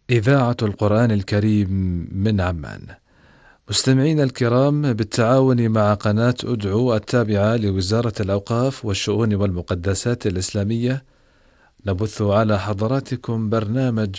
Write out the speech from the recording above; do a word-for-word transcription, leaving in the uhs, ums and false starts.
إذاعة القرآن الكريم من عمان. مستمعينا الكرام، بالتعاون مع قناة أدعو التابعة لوزارة الأوقاف والشؤون والمقدسات الإسلامية، نبث على حضراتكم برنامج